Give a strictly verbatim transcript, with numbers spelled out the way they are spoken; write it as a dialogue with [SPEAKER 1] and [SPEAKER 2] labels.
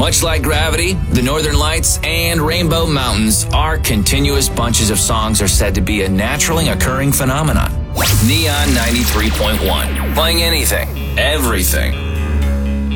[SPEAKER 1] Much like gravity, the Northern Lights and Rainbow Mountains are continuous bunches of songs are said to be a naturally occurring phenomenon. Neon ninety-three point one. Playing anything, everything.